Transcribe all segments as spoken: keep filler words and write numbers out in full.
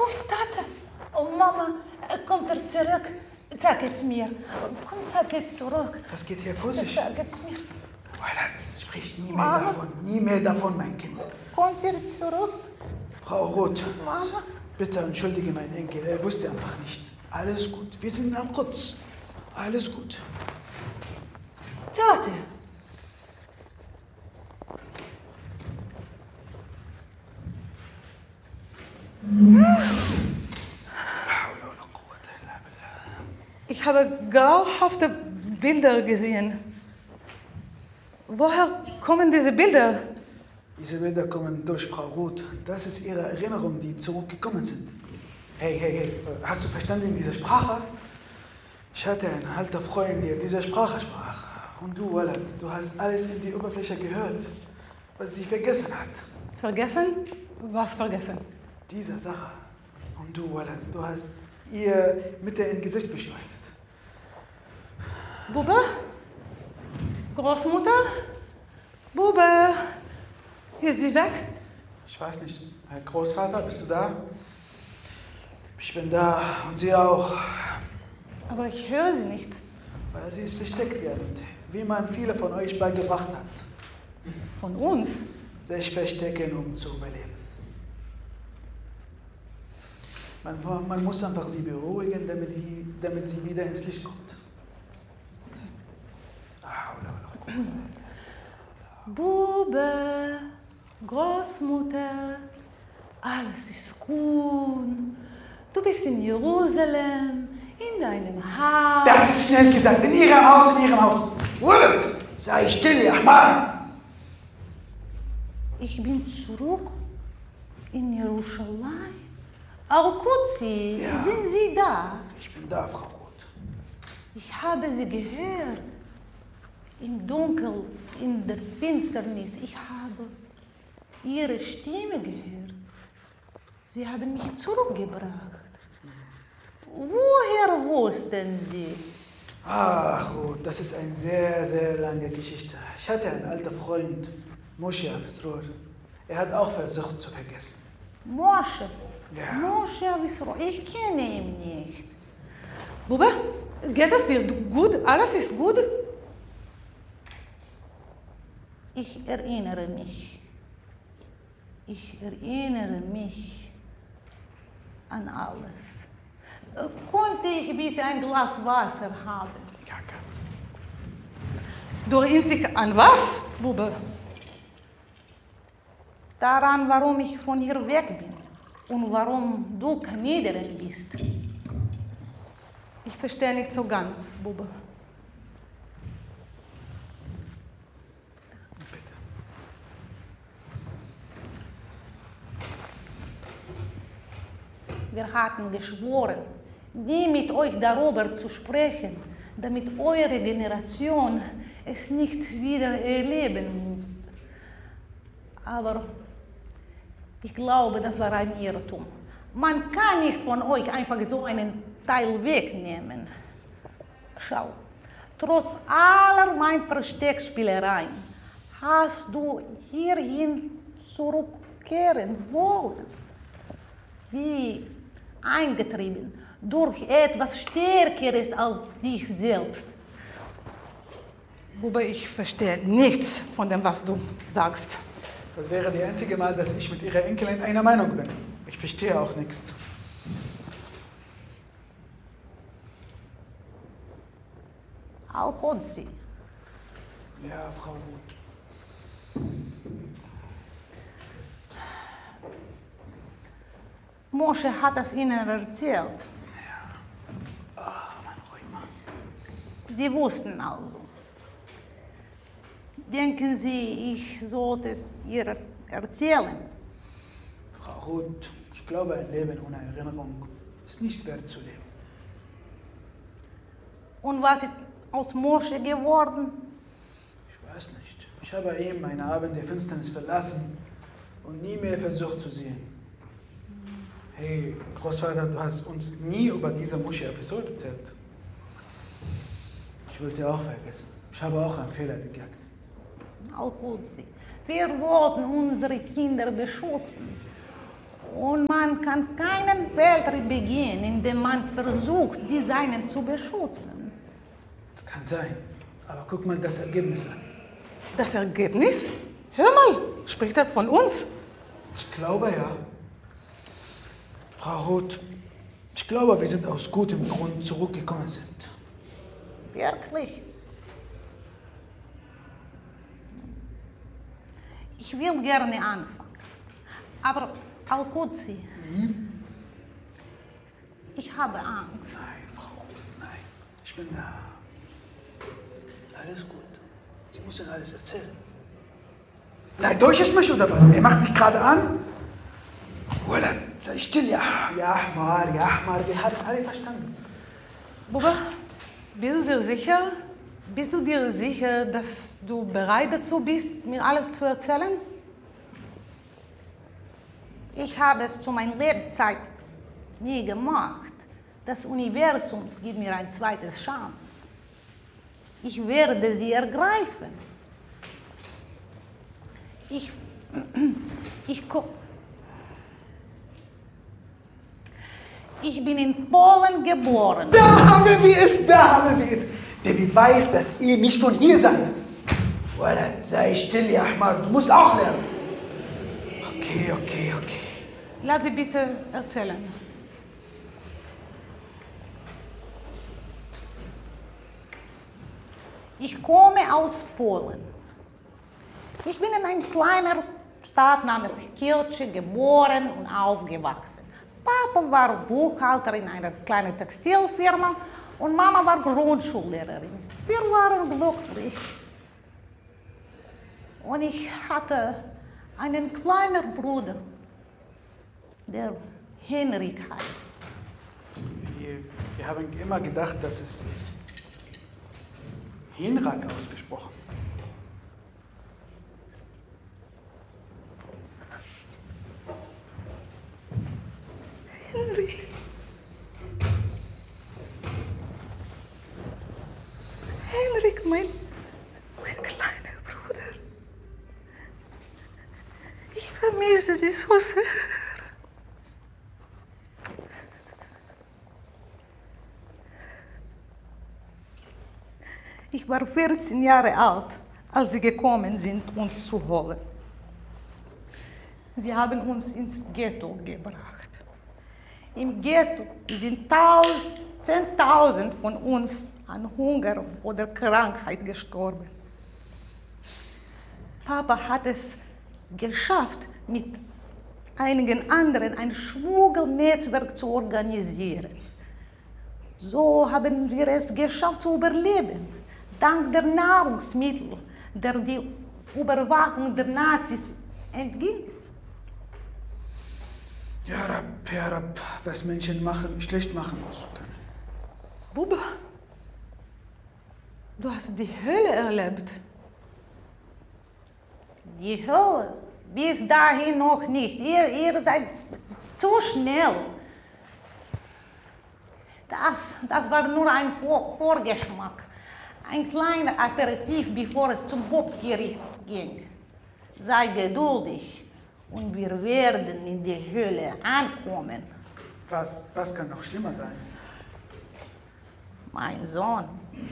ist Tata? Oh, Mama, kommt er zurück? Sag es mir. Kommt er zurück? Das geht hier vor sich. Sag es mir. Walad, sprich nie mehr Mama. davon. Nie mehr davon, mein Kind. Kommt er zurück? Frau Roth, Mama. bitte entschuldige meinen Enkel. Er wusste einfach nicht. Alles gut. Wir sind am Quds. Alles gut. Tata. Ich habe grauhafte Bilder gesehen. Woher kommen diese Bilder? Diese Bilder kommen durch Frau Roth. Das ist ihre Erinnerungen, die zurückgekommen sind. Hey, hey, hey, hast du verstanden diese Sprache? Ich hatte einen alter Freund, der diese Sprache sprach. Und du, Walad, du hast alles in die Oberfläche gehört, was sie vergessen hat. Vergessen? Was vergessen? Diese Sache. Und du, Walad, du hast ihr mit ins Gesicht beschneidet. Bube? Großmutter? Bube? Ist sie weg? Ich weiß nicht. Herr Großvater, bist du da? Ich bin da und sie auch. Aber ich höre sie nicht. Weil sie ist versteckt, ja, und wie man viele von euch beigebracht hat. Von uns? Sich verstecken, um zu überleben. Man, man muss einfach sie beruhigen, damit, die, damit sie wieder ins Licht kommt. Bube, Großmutter, alles ist gut. Du bist in Jerusalem, in deinem Haus. Das ist schnell gesagt, in ihrem Haus, in ihrem Haus. Walad, sei still, ja, Mann. Ich bin zurück in Jerusalem. Al-Qudsi, Ja. sind Sie da? Ich bin da, Frau Roth. Ich habe Sie gehört. Im Dunkel, in der Finsternis. Ich habe Ihre Stimme gehört. Sie haben mich zurückgebracht. Woher wussten Sie? Ach, Roth, das ist eine sehr, sehr lange Geschichte. Ich hatte einen alten Freund, Moshe Avesror. Er hat auch versucht zu vergessen. Moshe. Ja. Moshe Avesror. Ich kenne ihn nicht. Bube, geht es dir gut? Alles ist gut? Ich erinnere mich. Ich erinnere mich an alles. Konnte ich bitte ein Glas Wasser haben? Ja, gerne. Du erinnerst dich an was, Bube? Daran, warum ich von hier weg bin und warum du Kniederin bist. Ich verstehe nicht so ganz, Bube. Bitte. Wir hatten geschworen, nie mit euch darüber zu sprechen, damit eure Generation es nicht wieder erleben muss. Aber ich glaube, das war ein Irrtum. Man kann nicht von euch einfach so einen Teil wegnehmen. Schau, trotz aller meiner Versteckspielereien hast du hierhin zurückkehren wollen. Wie eingetrieben durch etwas Stärkeres als dich selbst. Bube, ich verstehe nichts von dem, was du sagst. Das wäre die einzige Mal, dass ich mit ihrer Enkelin einer Meinung bin. Ich verstehe auch nichts. Al-Qudsi. Ja, Frau Roth. Moshe hat es ihnen erzählt. Ah, mein Rheuma. Sie wussten also. Denken Sie, ich sollte es ihr erzählen? Frau Roth, ich glaube, ein Leben ohne Erinnerung ist nicht wert zu leben. Und was ist aus Moshe geworden? Ich weiß nicht. Ich habe ihm einen Abend der Finsternis verlassen und nie mehr versucht zu sehen. Hey, Großvater, du hast uns nie über diese Moshe Avesror erzählt. Ich wollte auch vergessen. Ich habe auch einen Fehler begangen. Al-Qudsi. Wir wollten unsere Kinder beschützen. Und man man kann keinen Fehltritt begehen, indem man versucht, die Seinen zu beschützen. Das kann sein. Aber guck mal das Ergebnis an. Das Ergebnis? Hör mal, spricht er von uns? Ich glaube ja. Frau Roth, ich glaube, wir sind aus gutem Grund zurückgekommen sind. Wirklich? Ich will gerne anfangen. Aber Al-Qudsi, mhm. ich habe Angst. Nein, Frau Roth, nein. Ich bin da. Alles gut. Sie muss Ihnen alles erzählen. Nein, täuscht mich oder was? Er macht sich gerade an. Oder sei still, ja, ja, Ahmar, ja, Ahmar, wir haben alle verstanden. Bubba, bist du dir sicher? Bist du dir sicher, dass du bereit dazu bist, mir alles zu erzählen? Ich habe es zu meiner Lebzeit nie gemacht. Das Universum gibt mir eine zweite Chance. Ich werde sie ergreifen. Ich, ich, ich bin in Polen geboren. Da haben wir es, da haben wir es. Der Beweis, dass ihr nicht von hier seid. Oder sei still, ja, Ahmar, du musst auch lernen. Okay, okay, okay. Lass sie bitte erzählen. Ich komme aus Polen. Ich bin in einer kleinen Stadt namens Kielce geboren und aufgewachsen. Papa war Buchhalter in einer kleinen Textilfirma und Mama war Grundschullehrerin. Wir waren glücklich. Und ich hatte einen kleinen Bruder, der Henrik heißt. Wir, wir haben immer gedacht, dass es Henrik ausgesprochen. Henrik. Henrik, mein, mein kleiner Bruder. Ich vermisse sie so sehr. Ich war vierzehn Jahre alt, als sie gekommen sind, uns zu holen. Sie haben uns ins Ghetto gebracht. Im Ghetto sind zehntausend von uns an Hunger oder Krankheit gestorben. Papa hat es geschafft, mit einigen anderen ein Schmuggelnetzwerk zu organisieren. So haben wir es geschafft zu überleben. Dank der Nahrungsmittel, der die Überwachung der Nazis entging. Ja, Rab, ja, Rab, was Menschen machen, schlecht machen muss können. Bubba, du hast die Hölle erlebt. Die Hölle? Bis dahin noch nicht. Ihr, ihr seid zu schnell. Das, das war nur ein Vor Vorgeschmack. Ein kleiner Aperitif, bevor es zum Hauptgericht ging. Sei geduldig und wir werden in die Hölle ankommen. Was, was kann noch schlimmer sein? Mein Sohn,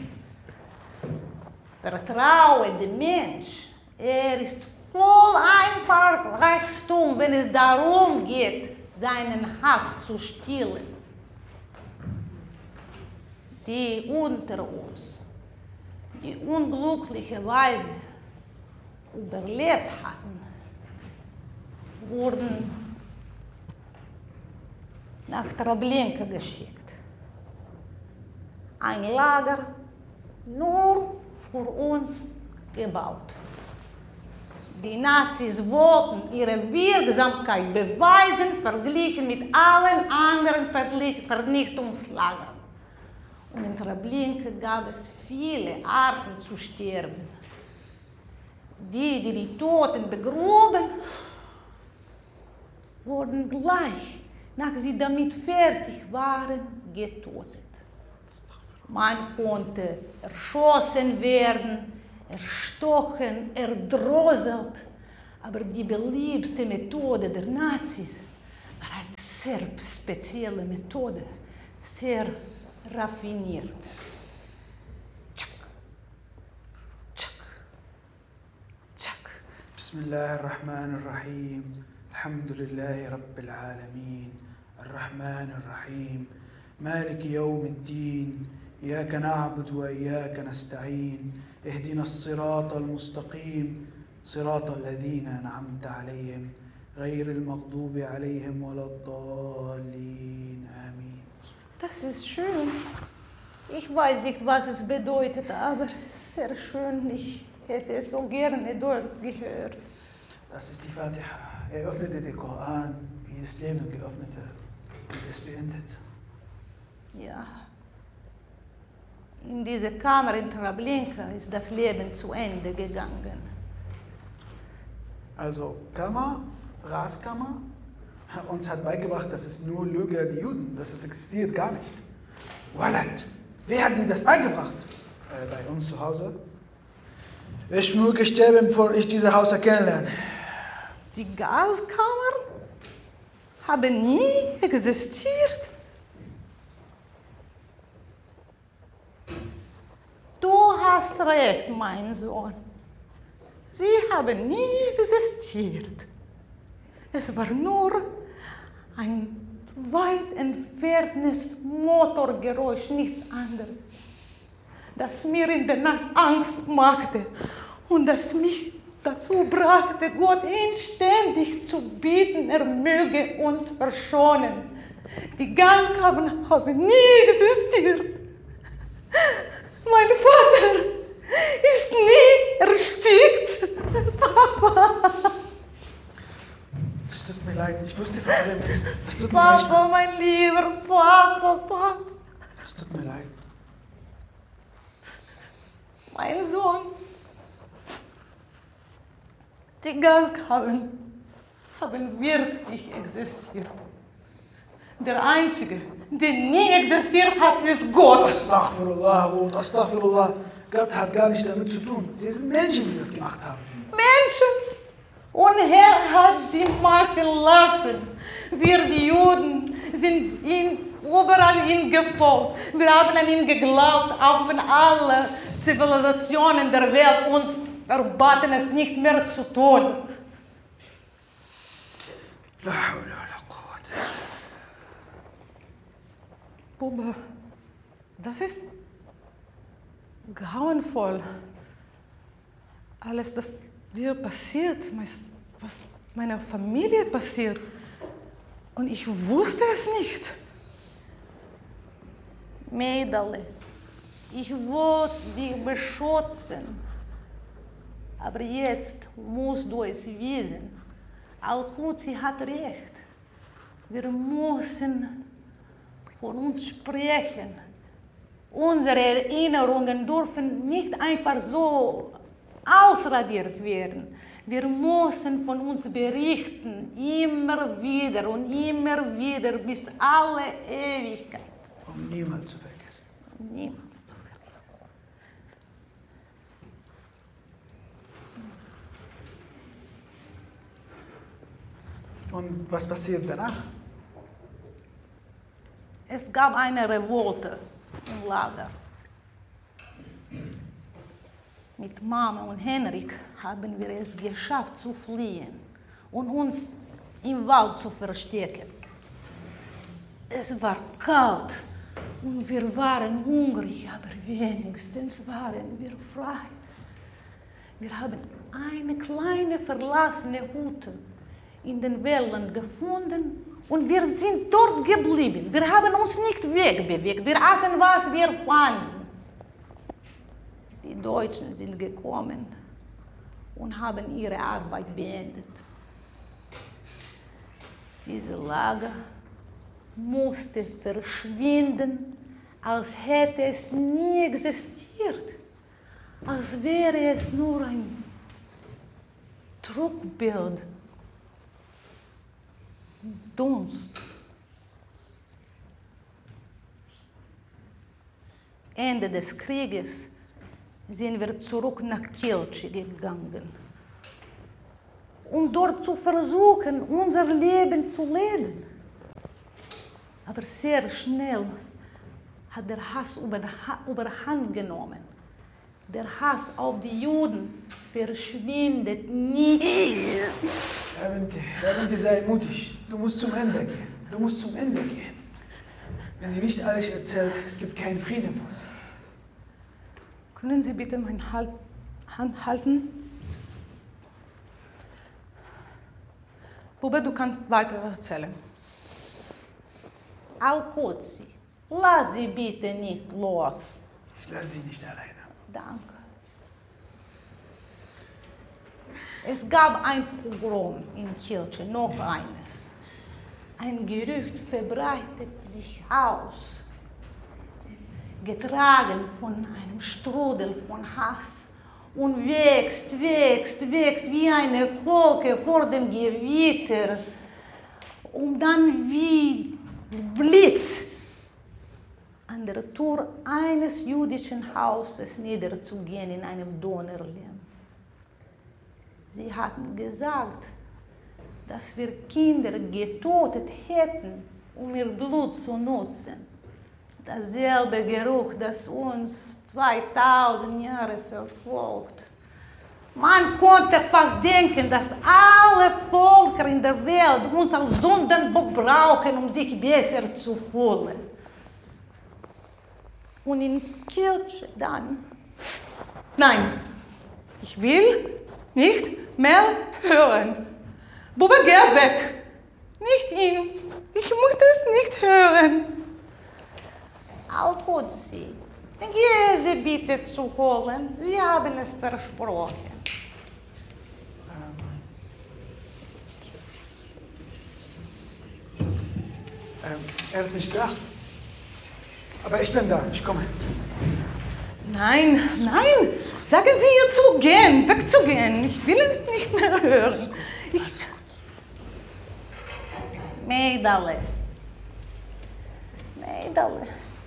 vertraue dem Mensch. Er ist voll einfach Reichtum, wenn es darum geht, seinen Hass zu stillen. Die unter uns, die unglücklicherweise überlebt hatten, wurden nach Treblinka geschickt. Ein Lager nur für uns gebaut. Die Nazis wollten ihre Wirksamkeit beweisen, verglichen mit allen anderen Vernichtungslagern. Und in Treblinka gab es viele Arten zu sterben. Die, die die Toten begruben, wurden gleich, nachdem sie damit fertig waren, getötet. Man konnte erschossen werden, erstochen, erdrosselt, aber die beliebteste Methode der Nazis war ein sehr spezielle Methode, sehr raffiniert. Tschak, tschak, tschak. Bismillahirrahmanirrahim. Alhamdulillahi Rabbil Alamin. Ar-Rahmanir-Rahim. Maliki Yawmiddin. إياك نعبد وإياك نستعين اهدنا الصراط المستقيم صراط الذين أنعمت عليهم غير المغضوب عليهم ولا الضالين آمين. Das ist schön. Ich weiß nicht, was es bedeutet, aber sehr schön. Ich hätte es so gerne dort gehört. Das ist die Fatiha. Er öffnete den Koran, wie es Leben geöffnet hat und es beendet. Ja. In dieser Kammer in Treblinka ist das Leben zu Ende gegangen. Also Kammer, Raskammer, uns hat beigebracht, dass es nur Lüge die Juden, dass es existiert gar nicht. Walad, wer hat dir das beigebracht? Äh, bei uns zu Hause. Ich möge sterben, bevor ich diese Hauser kennenlerne. Die Gaskammern haben nie existiert. Du hast recht, mein Sohn. Sie haben nie existiert. Es war nur ein weit entferntes Motorgeräusch, nichts anderes, das mir in der Nacht Angst machte und das mich dazu brachte, Gott inständig zu bitten, er möge uns verschonen. Die Gaskammern haben nie existiert. Mein Vater ist nie erstickt. Papa. Es tut mir leid, ich wusste von allem nichts. Es tut mir Papa, leid. mein lieber Papa, Papa. Es tut mir leid. Mein Sohn. Die Gaskammern haben wirklich existiert. Der Einzige, der nie existiert hat, ist Gott. Astaghfirullah, Ruth, Astaghfirullah. Gott hat gar nicht damit zu tun. Sie sind Menschen, die das gemacht haben. Menschen. Und er hat sie machen lassen. Wir, die Juden, sind ihm überall ihm gefolgt. Wir haben an ihn geglaubt, auch wenn alle Zivilisationen der Welt uns erbaten, es nicht mehr zu tun. La hawla wa la quwwata. Bube, das ist grauenvoll. Alles, das mir passiert, was meiner Familie passiert. Und ich wusste es nicht. Mädel, ich wollte dich beschützen. Aber jetzt musst du es wissen. Al-Quds hat recht. Wir müssen von uns sprechen. Unsere Erinnerungen dürfen nicht einfach so ausradiert werden. Wir müssen von uns berichten, immer wieder und immer wieder, bis alle Ewigkeit. Um niemals zu vergessen. Um niemals zu vergessen. Und was passiert danach? Es gab eine Revolte im Lager. Mit Mama und Henrik haben wir es geschafft zu fliehen und uns im Wald zu verstecken. Es war kalt und wir waren hungrig, aber wenigstens waren wir frei. Wir haben eine kleine verlassene Hütte in den Wäldern gefunden und wir sind dort geblieben. Wir haben uns nicht wegbewegt, wir aßen, was wir fanden. Die Deutschen sind gekommen und haben ihre Arbeit beendet. Dieses Lager musste verschwinden, als hätte es nie existiert, als wäre es nur ein Trugbild, Dunst. Ende des Krieges sind wir zurück nach Kielce gegangen, um dort zu versuchen, unser Leben zu leben. Aber sehr schnell hat der Hass überhand genommen. Der Hass auf die Juden verschwindet nie. Herr Winti, Herr Winti, sei mutig. Du musst zum Ende gehen. Du musst zum Ende gehen. Wenn sie nicht alles erzählt, es gibt keinen Frieden vor sie. Können Sie bitte meine halt Hand halten? Bube, du kannst weiter erzählen. Al-Qudsi, lass sie bitte nicht los. Ich lasse sie nicht alleine. Danke. Es gab ein Pogrom in Kirche, noch eines. Ein Gerücht verbreitet sich aus, getragen von einem Strudel von Hass und wächst, wächst, wächst wie eine Wolke vor dem Gewitter, um dann wie Blitz an der Tür eines jüdischen Hauses niederzugehen in einem Donnerlärm. Sie hatten gesagt, dass wir Kinder getötet hätten, um ihr Blut zu nutzen. Dasselbe Geruch, das uns zweitausend Jahre verfolgt. Man konnte fast denken, dass alle Völker in der Welt uns als Sündenbock brauchen, um sich besser zu fühlen. Und in Kirche dann, nein, ich will nicht mehr hören. Bube, geh weg. Nicht ihn. Ich möchte es nicht hören. Al-Qudsi, geh sie bitte zu holen. Sie haben es versprochen. Ähm, er ist nicht da. Aber ich bin da, ich komme. Nein, nein, sagen Sie ihr zu gehen, wegzugehen. Ich will es nicht mehr hören. Ich... Meidale. Meidale.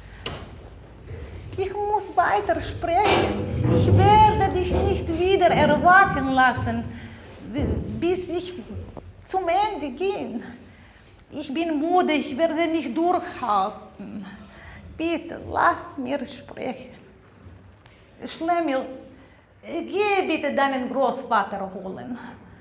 Ich muss weiter sprechen. Ich werde dich nicht wieder erwachen lassen, bis ich zum Ende gehe. Ich bin müde, ich werde nicht durchhalten. Bitte, lass mir sprechen. Schlemiel, geh bitte deinen Großvater holen.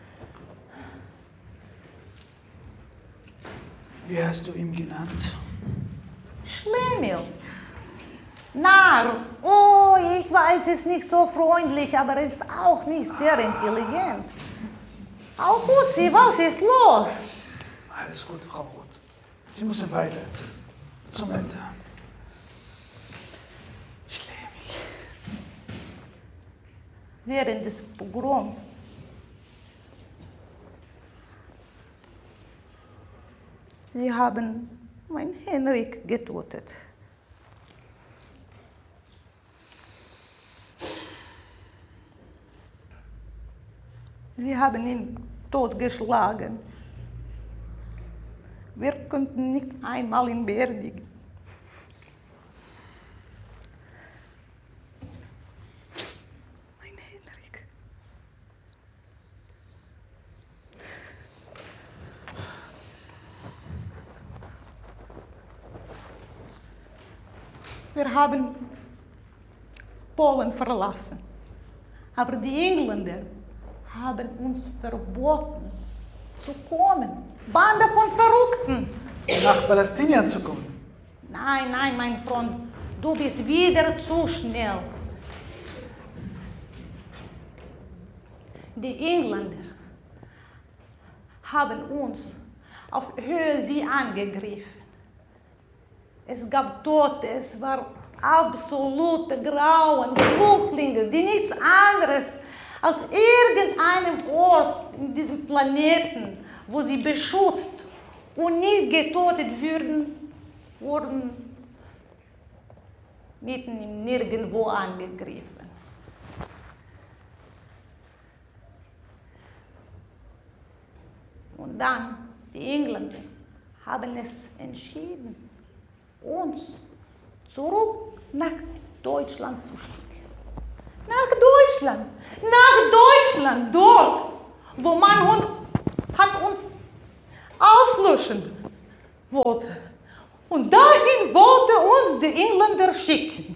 Wie hast du ihn genannt? Schlemiel. Narr. Oh, ich weiß, es ist nicht so freundlich, aber er ist auch nicht sehr intelligent. Al-Qudsi, was ist los? Alles gut, Frau Roth. Sie müssen weitererzählen. Zum Ende. Während des Pogroms sie haben meinen Henrik getötet. Sie haben ihn totgeschlagen. Wir konnten nicht einmal ihn beerdigen. Wir haben Polen verlassen, aber die Engländer haben uns verboten zu kommen. Bande von Verrückten. Nach Palästina zu kommen? Nein, nein, mein Freund, du bist wieder zu schnell. Die Engländer haben uns auf Höhe See angegriffen. Es gab Tote, es war absolute Grauen, Flüchtlinge, die nichts anderes als irgendeinem Ort in diesem Planeten, wo sie beschützt und nicht getötet würden, wurden mitten im Nirgendwo angegriffen. Und dann, die Engländer haben es entschieden, uns zurück nach Deutschland zu schicken. Nach Deutschland, nach Deutschland, dort, wo man uns, hat uns auslöschen wollte. Und dahin wollte uns die Engländer schicken.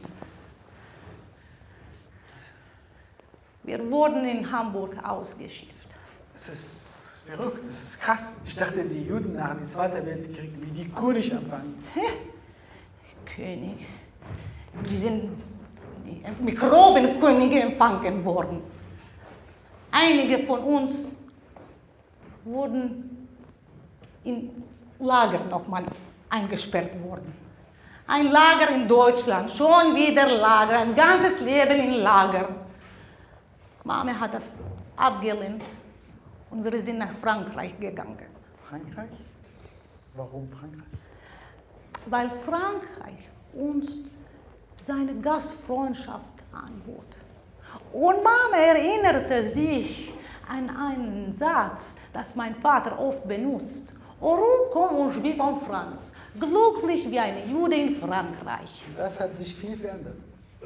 Wir wurden in Hamburg ausgeschifft. Das ist verrückt, das ist krass. Ich dachte, die Juden nach dem Zweiten Weltkrieg, wie die König empfangen. König. Wir sind Mikrobenkönige empfangen worden. Einige von uns wurden in Lager nochmal eingesperrt worden. Ein Lager in Deutschland, schon wieder Lager, ein ganzes Leben in Lager. Mama hat das abgelehnt und wir sind nach Frankreich gegangen. Frankreich? Warum Frankreich? Weil Frankreich uns seine Gastfreundschaft anbot. Und Mama erinnerte sich an einen Satz, das mein Vater oft benutzt. Heureux comme un juif en France, glücklich wie eine Jude in Frankreich. Das hat sich viel verändert.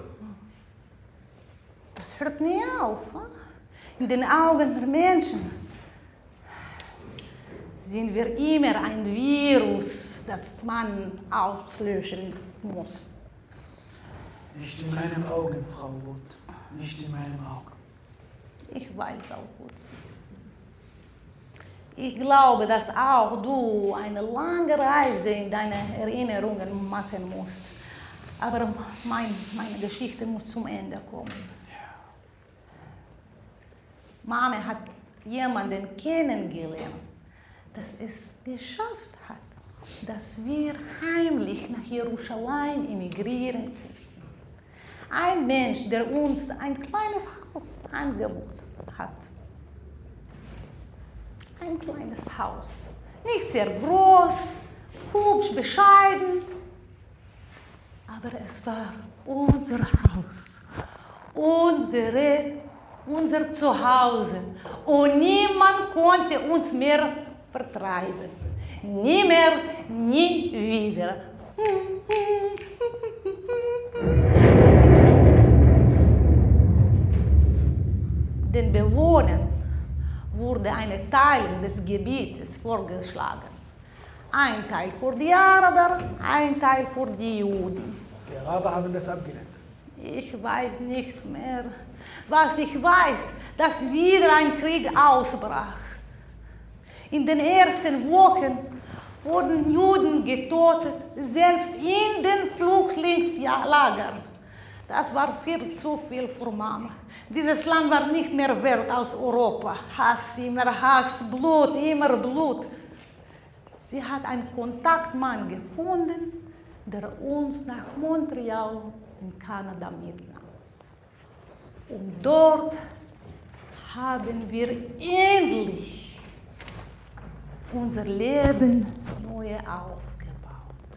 Das hört nie auf. In den Augen der Menschen sind wir immer ein Virus, das man auslöschen muss. Nicht in meinen Augen, Frau Wood. Nicht in meinen Augen. Ich weiß auch gut. Ich glaube, dass auch du eine lange Reise in deine Erinnerungen machen musst. Aber mein, meine Geschichte muss zum Ende kommen. Ja. Mama hat jemanden kennengelernt, das es geschafft hat, dass wir heimlich nach Jerusalem emigrieren konnten. Ein Mensch, der uns ein kleines Haus angeboten hat. Ein kleines Haus. Nicht sehr groß, hübsch, bescheiden, aber es war unser Haus, unsere, unser Zuhause. Und niemand konnte uns mehr vertreiben. Nie mehr, nie wieder. Den Bewohnern wurde eine Teilung des Gebietes vorgeschlagen. Ein Teil für die Araber, ein Teil für die Juden. Die Araber haben das abgelehnt. Ich weiß nicht mehr. Was ich weiß, dass wieder ein Krieg ausbrach. In den ersten Wochen wurden Juden getötet, selbst in den Flüchtlingslagern. Das war viel zu viel für Mama. Dieses Land war nicht mehr wert als Europa. Hass, immer Hass, Blut, immer Blut. Sie hat einen Kontaktmann gefunden, der uns nach Montreal in Kanada mitnahm. Und dort haben wir endlich unser Leben neu aufgebaut.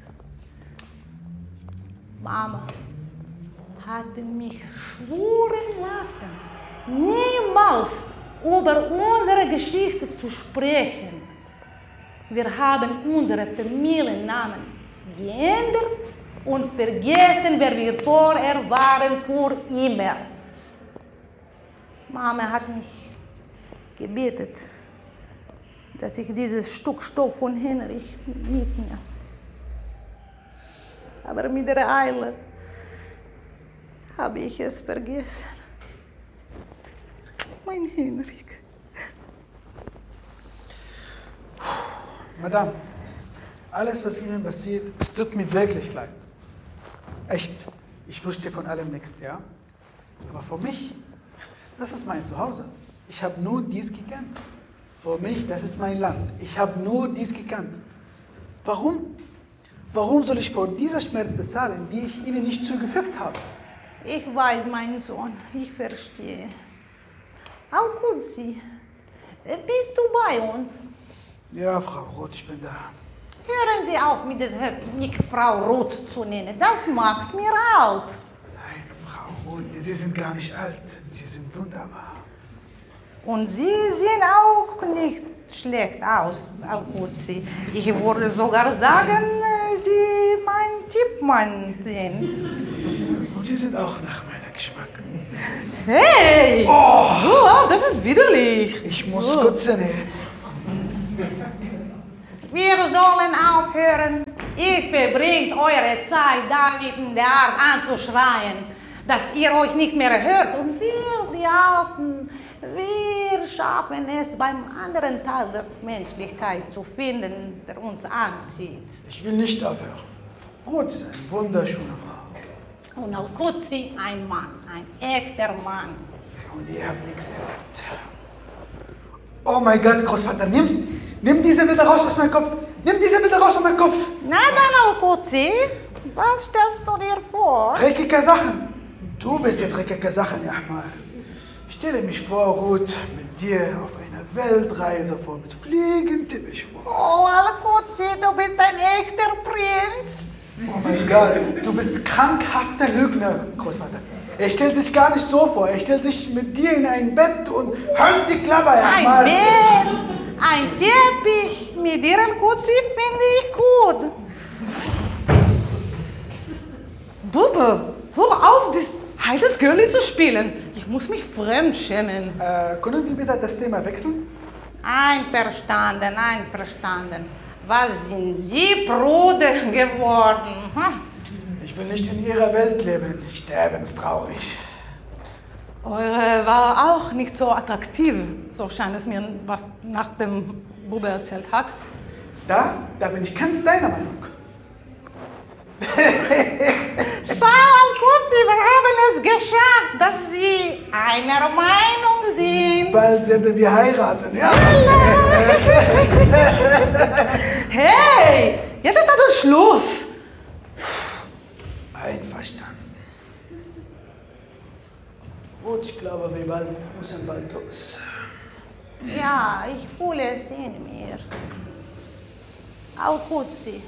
Mama hatte mich schwören lassen, niemals über unsere Geschichte zu sprechen. Wir haben unsere Familiennamen geändert und vergessen, wer wir vorher waren, für immer. Mama hat mich gebetet, dass ich dieses Stück Stoff von Henrich mitnehme. Aber mit der Eile habe ich es vergessen. Mein Henrik. Madame, alles, was Ihnen passiert, es tut mir wirklich leid. Echt. Ich wusste von allem nichts, ja? Aber für mich, das ist mein Zuhause. Ich habe nur dies gekannt. Für mich, das ist mein Land. Ich habe nur dies gekannt. Warum? Warum soll ich für diese Schmerz bezahlen, die ich Ihnen nicht zugefügt habe? Ich weiß, mein Sohn, ich verstehe. Auch gut, Sie. Bist du bei uns? Ja, Frau Roth, ich bin da. Hören Sie auf, mit dieser nicht Frau Roth zu nennen. Das macht mir alt. Nein, Frau Roth, Sie sind gar nicht alt. Sie sind wunderbar. Und Sie sehen auch nicht schlecht aus, Alkuzi. Ich würde sogar sagen, Sie mein Tippmann sind. Und Sie sind auch nach meiner Geschmack. Hey! Oh! Oh, das ist widerlich. Ich muss Oh. kotzen. Wir sollen aufhören, Ihr verbringt eure Zeit damit in der Art anzuschreien, dass ihr euch nicht mehr hört. Und wir, die Alten, wir schaffen es, beim anderen Teil der Menschlichkeit zu finden, der uns anzieht. Ich will nicht aufhören. Ruth ist eine wunderschöne Frau. Und Al-Qudsi ein Mann, ein echter Mann. Und ihr habt nichts erlebt. Oh mein Gott, Großvater, nimm, nimm diese bitte raus aus meinem Kopf. Nimm diese bitte raus aus meinem Kopf. Na dann, Al-Qudsi, was stellst du dir vor? Dreckige Sachen. Du bist die dreckige Sachen, Ahmad. Ich stelle mich vor, Ruth, mit dir auf einer Weltreise vor, mit Fliegen tippe ich vor. Oh, Al-Qudsi, du bist ein echter Prinz. Oh mein Gott, du bist krankhafter Lügner, Großvater. Er stellt sich gar nicht so vor. Er stellt sich mit dir in ein Bett und hält die Klappe, Ein Ahmad. Bett, ein Teppich, mit dir, Al-Qudsi, finde ich gut. Bube, hör auf, das heißes Girlie zu spielen. Ich muss mich fremdschämen. Äh, können wir bitte das Thema wechseln? Einverstanden, einverstanden. Was sind Sie Bruder geworden? Hm? Ich will nicht in ihrer Welt leben. Sterbenstraurig. Eure war auch nicht so attraktiv, so scheint es mir, was nach dem Bube erzählt hat. Da, da bin ich ganz deiner Meinung. Schau, Al-Qudsi, wir haben es geschafft, dass Sie einer Meinung sind. Bald werden wir heiraten, ja? Hey, jetzt ist aber Schluss. Einverstanden. Gut, ich glaube, wir bald, müssen bald los. Ja, ich fühle es in mir. Al-Qudsi.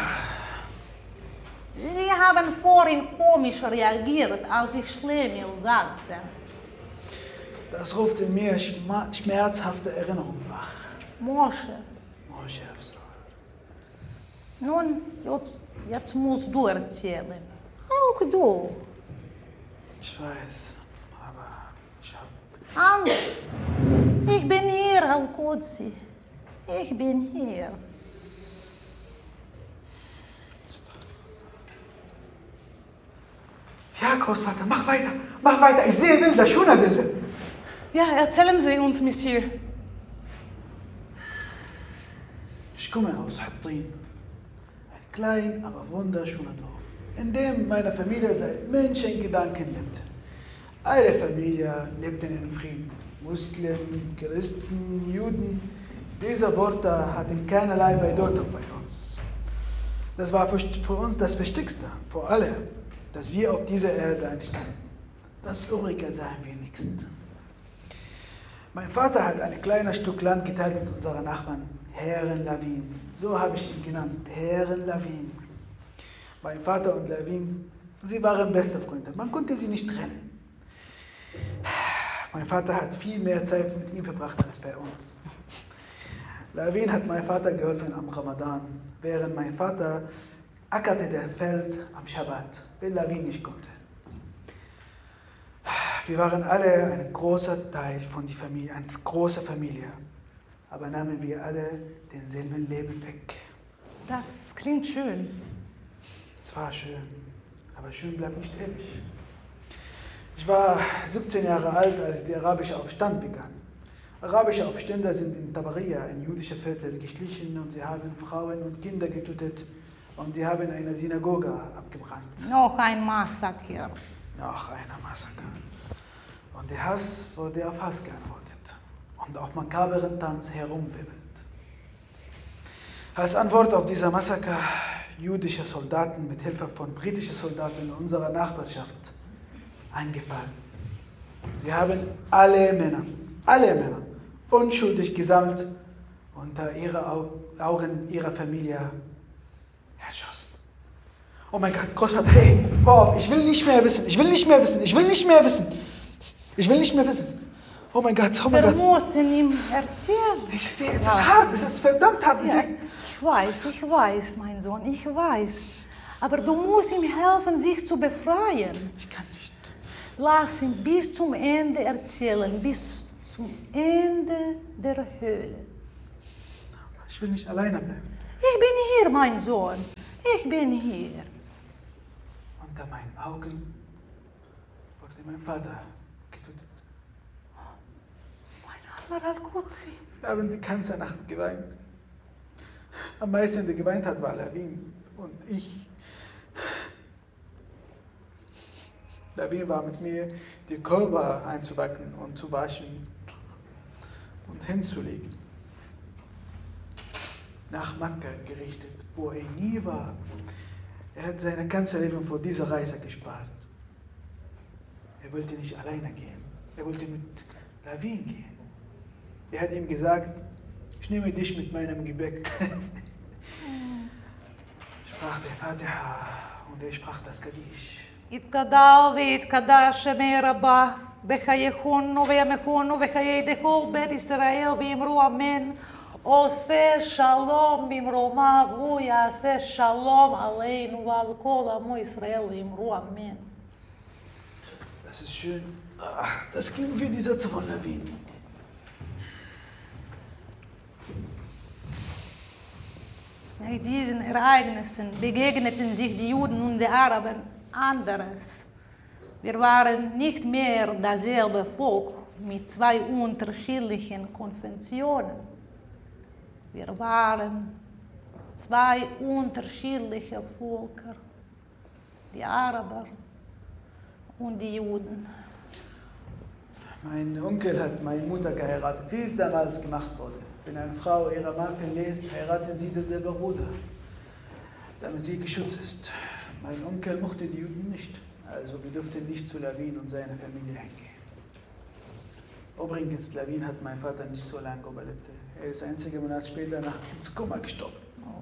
Sie haben vorhin komisch reagiert, als ich Schlemiel sagte. Das ruft in mir schma- schmerzhafte Erinnerungen wach. Moshe, Moshe Afsar. nun, jetzt, jetzt musst du erzählen. Auch du. Ich weiß, aber ich hab... Angst. Ich bin hier, Al-Qudsi. Ich bin hier. Ja, Großvater, mach weiter, mach weiter. Ich sehe Bilder, schöne Bilder. Ja, erzählen Sie uns, Monsieur. Ich komme aus Hattin. Ein klein, aber wunderschöner Dorf, in dem meine Familie seit Menschengedanken lebt. Alle Familie lebte in Frieden. Muslimen, Christen, Juden. Diese Worte hatten keinerlei Bedeutung bei uns. Das war für, für uns das Wichtigste, für alle, dass wir auf dieser Erde entstanden. Das Übrige sahen wir nichts. Mein Vater hat ein kleines Stück Land geteilt mit unseren Nachbarn, Herren Lavin. So habe ich ihn genannt, Herren Lavin. Mein Vater und Lavin, sie waren beste Freunde. Man konnte sie nicht trennen. Mein Vater hat viel mehr Zeit mit ihm verbracht als bei uns. Lavin hat meinem Vater geholfen am Ramadan, während mein Vater ackerte das Feld am Schabbat, weil Lavin nicht konnte. Wir waren alle ein großer Teil von der Familie, eine große Familie, aber nahmen wir alle denselben Leben weg. Das klingt schön. Es war schön, aber schön bleibt nicht ewig. Ich war siebzehn Jahre alt, als der arabische Aufstand begann. Arabische Aufständler sind in Tabariya, ein jüdisches Viertel, geschlichen und sie haben Frauen und Kinder getötet und die haben eine Synagoge abgebrannt. Noch ein Massaker. Noch einer Massaker. Und der Hass wurde auf Hass geantwortet und auf makaberen Tanz herumwirbelt. Als Antwort auf dieser Massaker jüdische Soldaten mit Hilfe von britischen Soldaten in unserer Nachbarschaft eingefallen. Sie haben alle Männer, alle Männer unschuldig gesammelt und unter ihre Augen ihrer Familie erschossen. Oh mein Gott, Großvater, hey, hör auf, ich will nicht mehr wissen, ich will nicht mehr wissen, ich will nicht mehr wissen. Ich will nicht mehr wissen. Oh mein Gott, oh mein Wir Gott. müssen ihm erzählen. Ich sehe, es ist hart, es ist verdammt hart. Ja, ich weiß, ich weiß, mein Sohn, ich weiß. Aber du musst ihm helfen, sich zu befreien. Ich kann nicht. Lass ihn bis zum Ende erzählen, bis zum Ende der Höhle. Ich will nicht alleine bleiben. Ich bin hier, mein Sohn. Ich bin hier. Unter meinen Augen wurde mein Vater getötet. Mein armer Al-Qudsi. Wir haben die ganze Nacht geweint. Am meisten, der geweint hat, war Lavin. Und ich. Lavin war mit mir, die Körper einzubacken und zu waschen und hinzulegen. Nach Makka gerichtet, wo er nie war. Er hat sein ganzes Leben vor dieser Reise gespart. Er wollte nicht alleine gehen. Er wollte mit Lavin gehen. Er hat ihm gesagt, ich nehme dich mit meinem Gebäck. Sprach der Fatiha und er sprach das Kaddish. יתגדל ויתקדש שמי רבה בחייכונו וימיכונו וחיי דכל בית ישראל ואמרו אמן. עושה שלום במרומיו, הוא יעשה שלום עלינו ועל כל עמו ישראל ואמרו אמן. Das ist schön. Ach, das klingt wie die Sätze von Lavin. Nach diesen Ereignissen begegneten sich die Juden und die Araber anderes. Wir waren nicht mehr dasselbe Volk mit zwei unterschiedlichen Konfessionen. Wir waren zwei unterschiedliche Völker, die Araber und die Juden. Mein Onkel hat meine Mutter geheiratet, wie es damals gemacht wurde. Wenn eine Frau ihre Mann verlässt, heiraten sie denselben Bruder, damit sie geschützt ist. Mein Onkel mochte die Juden nicht, also wir durften nicht zu Lavin und seiner Familie hingehen. Übrigens, Lavin hat mein Vater nicht so lange überlebt. Er ist einige Monate später nach ins Koma gestorben.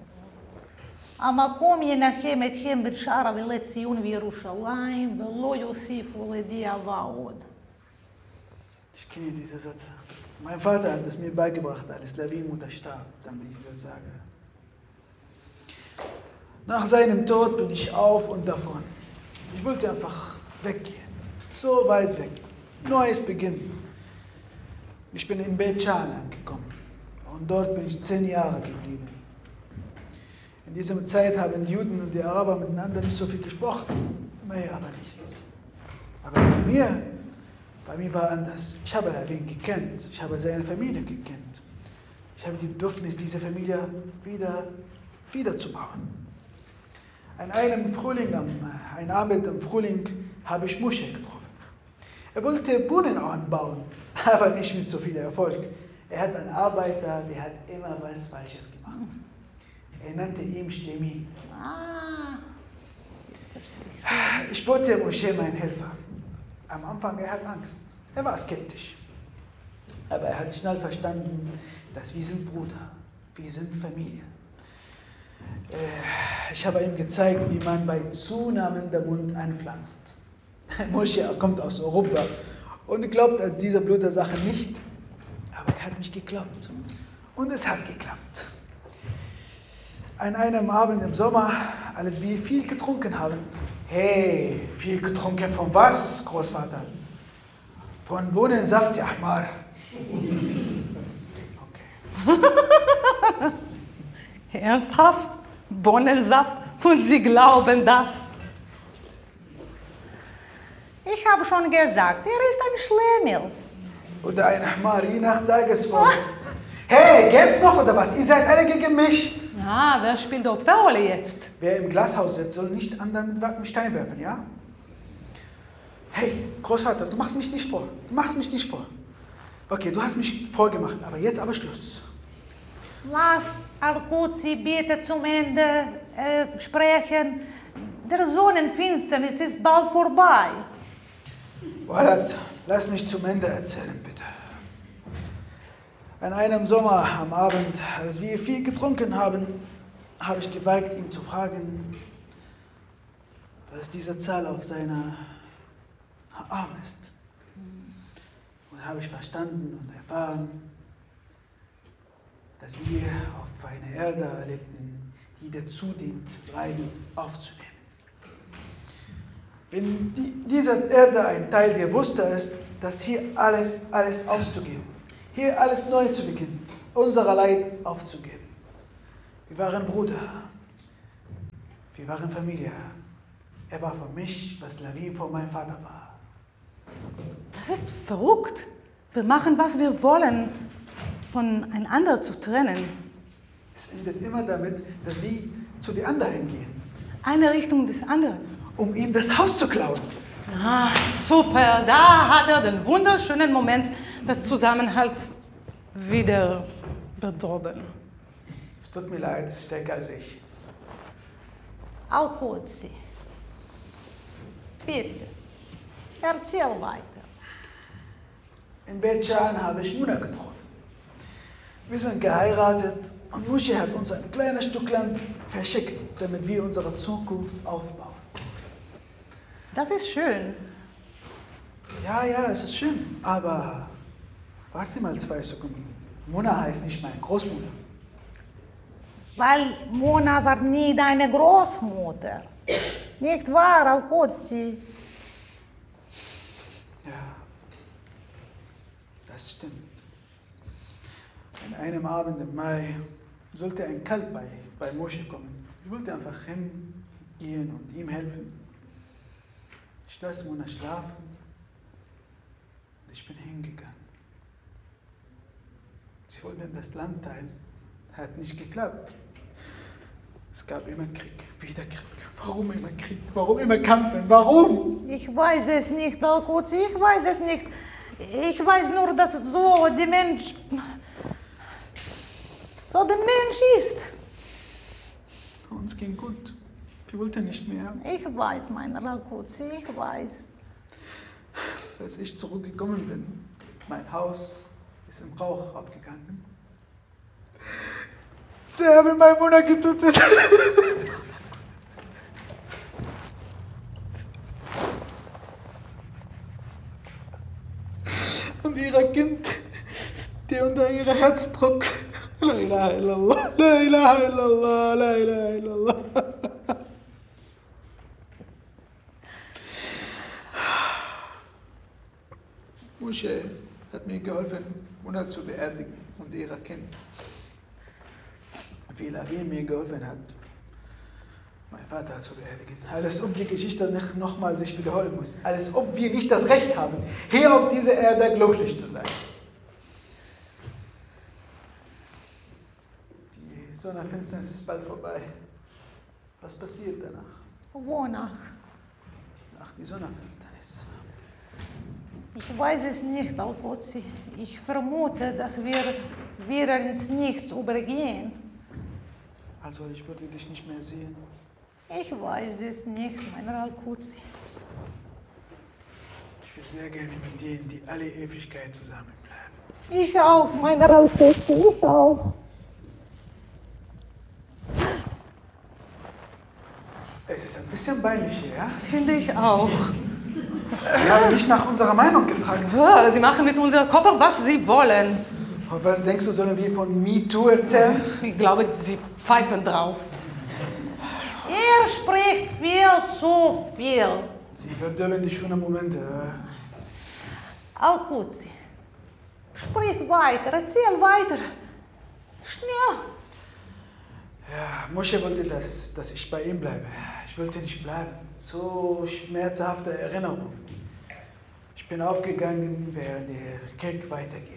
המקום ינחם אתכם בשאר אבלי ציון וירושלים ולא יוסיפו לדאבה עוד. Ich kenne diese Sätze. Mein Vater hat es mir beigebracht, als Lavin Mutter starb, damit ich das sage. Nach seinem Tod bin ich auf und davon. Ich wollte einfach weggehen. So weit weg. Neues Beginn. Ich bin in Beit Shan angekommen. Und dort bin ich zehn Jahre geblieben. In dieser Zeit haben die Juden und die Araber miteinander nicht so viel gesprochen. Mehr aber nichts. Aber bei mir, bei mir war anders. Ich habe Lavin gekannt. Ich habe seine Familie gekannt. Ich habe die Bedürfnis, diese Familie wieder, wieder zu bauen. An einem Frühling, ein Abend im Frühling, habe ich Moshe getroffen. Er wollte Brunnen anbauen, aber nicht mit so viel Erfolg. Er hat einen Arbeiter, der hat immer was Falsches gemacht. Er nannte ihn Shlemi. Ah. Ich bote Moshe meinen Helfer. Am Anfang, er hat Angst. Er war skeptisch. Aber er hat schnell verstanden, dass wir sind Bruder, wir sind Familie. Ich habe ihm gezeigt, wie man bei zunehmendem Mund einpflanzt. Moshe kommt aus Europa und glaubt an diese blöde Sache nicht. Aber er hat mich geglaubt. Und es hat geklappt. An einem Abend im Sommer, als wir viel getrunken haben. Hey, viel getrunken von was, Großvater? Von Bohnensaft, ja, Ahmar. Okay. Ernsthaft? Bohnensaft? Und Sie glauben das? Ich habe schon gesagt, er ist ein Schlemiel. Oder ein Ahmar, je nach Tagesform. Hey, geht's noch oder was? Ihr seid alle gegen mich. Ah, wer spielt auf Faule jetzt? Wer im Glashaus sitzt, soll nicht anderen mit Stein werfen, ja? Hey, Großvater, du machst mich nicht vor. Du machst mich nicht vor. Okay, du hast mich vorgemacht, aber jetzt aber Schluss. Lass Al-Qudsi bitte zum Ende äh, sprechen. Der Sonnenfinsternis ist bald vorbei. Walad, lass mich zum Ende erzählen, bitte. An einem Sommer am Abend, als wir viel getrunken haben, habe ich gewagt, ihn zu fragen, was diese Zahl auf seiner Arm ist. Und habe ich verstanden und erfahren, dass wir auf einer Erde lebten, die dazu dient, Leiden aufzunehmen. Wenn die, diese Erde ein Teil der Wuster ist, dass hier alles, alles auszugeben, hier alles neu zu beginnen, unser Leid aufzugeben. Wir waren Brüder. Wir waren Familie. Er war für mich, was Lviv für mein Vater war. Das ist verrückt. Wir machen, was wir wollen, voneinander zu trennen. Es endet immer damit, dass wir zu den anderen gehen, Eine Richtung des anderen. um ihm das Haus zu klauen. Ah, super. Da hat er den wunderschönen Moment des Zusammenhalts wieder bedrohen. Es tut mir leid, es ist stärker als ich. Al-Qudsi. Bitte. Erzähl weiter. In Beit Shan habe ich Muna getroffen. Wir sind geheiratet und Moshe hat uns ein kleines Stück Land verschickt, damit wir unsere Zukunft aufbauen. Das ist schön. Ja, ja, es ist schön, aber warte mal zwei Sekunden. Mona heißt nicht meine Großmutter. Weil Mona war nie deine Großmutter. Nicht wahr, Al-Qudsi? Ja, das stimmt. An einem Abend im Mai sollte ein Kalb bei, bei Moshe kommen. Ich wollte einfach hingehen und ihm helfen. Ich lasse Mona schlafen. Ich bin hingegangen. Sie wollten das Land teilen. Hat nicht geklappt. Es gab immer Krieg, wieder Krieg. Warum immer Krieg? Warum immer kämpfen? Warum? Ich weiß es nicht, Al-Qudsi, ich weiß es nicht. Ich weiß nur, dass so der Mensch, so der Mensch ist. Uns ging gut. Wir wollten nicht mehr. Ich weiß, mein Al-Qudsi, ich weiß. Als ich zurückgekommen bin, mein Haus ist im Rauch abgegangen. Sie haben meine Mutter getötet. Und ihr Kind, der unter ihrem Herzdruck. La ilaha illallah, la ilaha illallah, la ilaha illallah. Moshe hat mir geholfen, Mona zu beerdigen und ihr Kind. Wie Lavi mir geholfen hat, meinen Vater zu beerdigen. Alles ob die Geschichte nicht nochmal sich wiederholen muss. Alles ob wir nicht das Recht haben, hier auf dieser Erde glücklich zu sein. Die Sonnenfinsternis ist bald vorbei. Was passiert danach? Wonach? Nach der Sonnenfinsternis. Ich weiß es nicht, Al-Qudsi. Ich vermute, dass wir wieder ins Nichts übergehen. Also ich würde dich nicht mehr sehen. Ich weiß es nicht, mein Al-Qudsi. Ich würde sehr gerne mit dir in die alle Ewigkeit zusammenbleiben. Ich auch, mein Al-Qudsi, ich auch. Es ist ein bisschen peinlich hier, ja? Finde ich auch. Sie haben nicht nach unserer Meinung gefragt. Ja, sie machen mit unserem Körper, was sie wollen. Und was denkst du, sollen wir von MeToo erzählen? Ich glaube, sie pfeifen drauf. Er spricht viel zu viel. Sie verdümmen die schönen Momente. Al-Qudsi, sprich weiter, erzähl weiter. Schnell. Ja, Moshe wollte, dass, dass ich bei ihm bleibe. Ich wollte nicht bleiben. So schmerzhafte Erinnerung. Ich bin aufgegangen, während der Krieg weitergeht.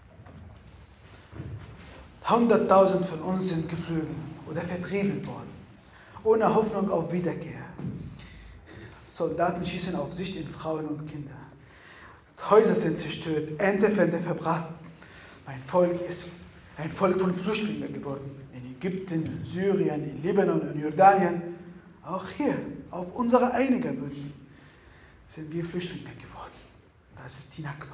Hunderttausend von uns sind geflogen oder vertrieben worden, ohne Hoffnung auf Wiederkehr. Soldaten schießen auf sich in Frauen und Kinder. Häuser sind zerstört, Erntefelder verbraten. Mein Volk ist ein Volk von Flüchtlingen geworden. In Ägypten, in Syrien, in Libanon, in Jordanien. Auch hier, auf unserer einigen Böden, sind wir Flüchtlinge geworden. Das ist die Nakba.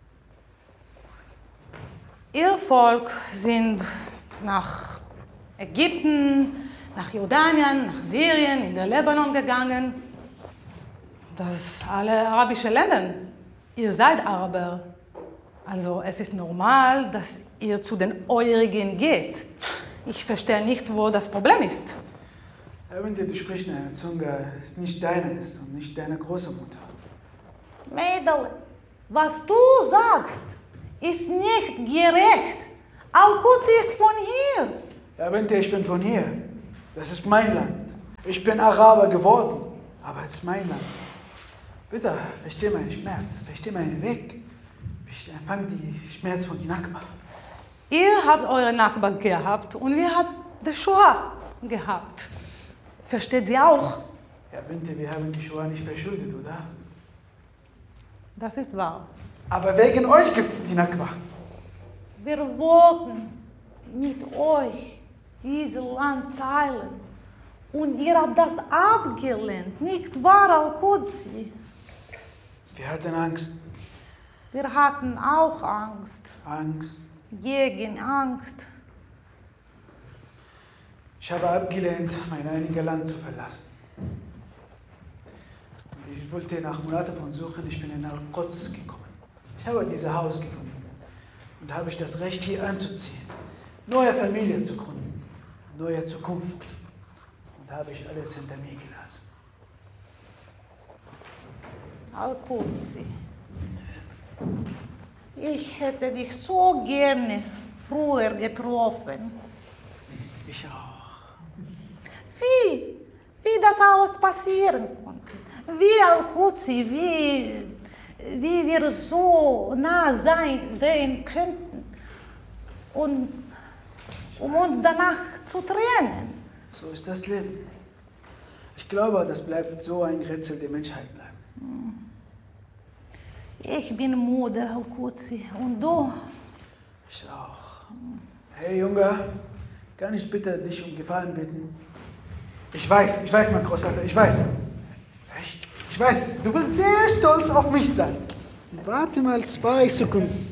Ihr Volk sind nach Ägypten, nach Jordanien, nach Syrien, in den Libanon gegangen. Das ist alle arabische Länder. Ihr seid Araber. Also es ist normal, dass ihr zu den Eurigen geht. Ich verstehe nicht, wo das Problem ist. Wenn du sprichst eine Zunge, ist nicht deine ist und nicht deine Großmutter. Mädel, was du sagst, ist nicht gerecht. Al-Qudsi ist von hier. Ja, Binte, ich bin von hier. Das ist mein Land. Ich bin Araber geworden, aber es ist mein Land. Bitte, versteh meinen Schmerz, versteh meinen Weg. Empfang die Schmerz von die Nakba. Ihr habt eure Nakba gehabt und wir haben die Shoah gehabt. Versteht sie auch? Ja, Binte, wir haben die Shoah nicht verschuldet, oder? Das ist wahr. Aber wegen euch gibt es die Nakba. Wir wollten mit euch dieses Land teilen. Und ihr habt das abgelehnt, nicht wahr, Al-Qudsi? Wir hatten Angst. Wir hatten auch Angst. Angst. Gegen Angst. Ich habe abgelehnt, mein einiges Land zu verlassen. Und ich wollte nach Monaten von Suchen, ich bin in Al-Quds gekommen. Ich habe dieses Haus gefunden und habe ich das Recht, hier anzuziehen, neue Familie zu gründen, neue Zukunft. Und habe ich alles hinter mir gelassen. Al-Qudsi, ich hätte dich so gerne früher getroffen. Ich auch. Wie? Wie das alles passieren konnte. Wie Al-Qudsi, wie, wie wir so nah sein, sehen könnten. Und um uns danach zu trennen. So ist das Leben. Ich glaube, das bleibt so ein Rätsel der Menschheit bleiben. Ich bin müde, Al-Qudsi. Und du? Ich auch. Hey Junge, kann ich bitte dich um Gefallen bitten? Ich weiß, ich weiß, mein Großvater, ich weiß. Echt? Ich weiß, du willst sehr stolz auf mich sein. Warte mal zwei Sekunden.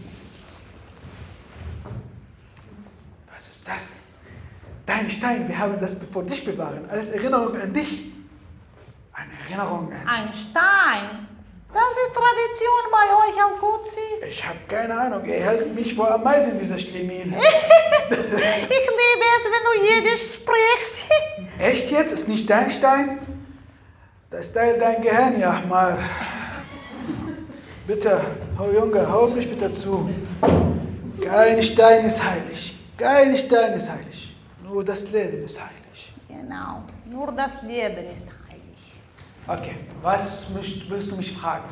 Was ist das? Dein Stein, wir haben das vor dich bewahren. Alles Erinnerung an dich. Eine Erinnerung an... Ein Stein? Das ist Tradition bei euch, Al-Qudsi. Ich habe keine Ahnung, ihr hält mich vor Ameisen, dieser Schlemin. Ich liebe es, wenn du Jiddisch sprichst. Echt jetzt? Ist nicht dein Stein? Das teilt dein Gehirn, ja, mal. Bitte, oh Junge, hau mich bitte zu. Kein Stein ist heilig. Kein Stein ist heilig. Nur das Leben ist heilig. Genau, nur das Leben ist heilig. Okay, was müsst, willst du mich fragen?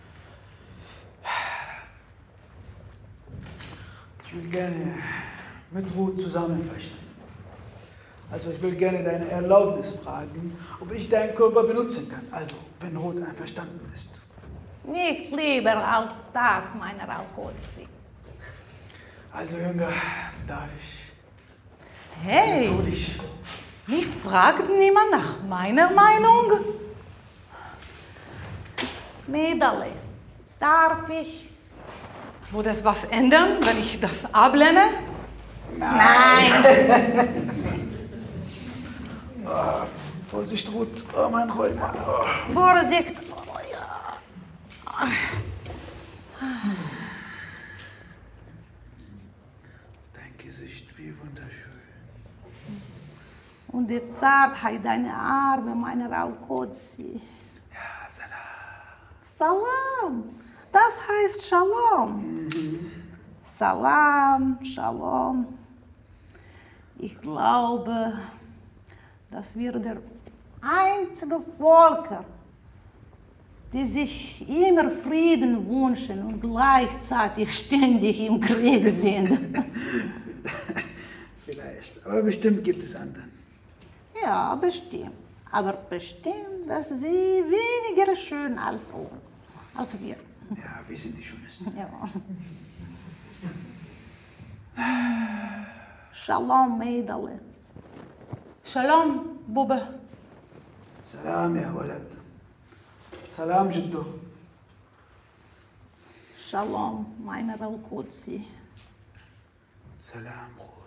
Ich will gerne mit Ruth zusammen verstehen. Also ich will gerne deine Erlaubnis fragen, ob ich deinen Körper benutzen kann. Also, wenn Ruth einverstanden ist. Nicht lieber als das, meiner Al-Qudsi. Also, Junge, darf ich? Hey, Natürlich. mich fragt niemand nach meiner Meinung. Mädel, darf ich? Würde es was ändern, wenn ich das ablehne? Nein. Oh, Vorsicht, Ruth. Oh, mein Rheuma. Oh. Vorsicht. Oh, ja. Dein Gesicht, wie wunderschön. Und die Zartheit deiner Arme, meiner Al-Qudsi. Ja, Salam. Salam. Das heißt Shalom. Mhm. Salam, Shalom. Ich glaube, dass wir der einzige Völker, die sich immer Frieden wünschen und gleichzeitig ständig im Krieg sind. Vielleicht, aber bestimmt gibt es andere. Ja, bestimmt. Aber bestimmt, dass sie weniger schön als uns, als wir. Ja, wir sind die Schönsten. Ja. Shalom, Mädel. Shalom, Bube. Salam, ya Walad. Salam, Jiddu. Shalom, meiner Al-Qudsi. Salam, Ruth.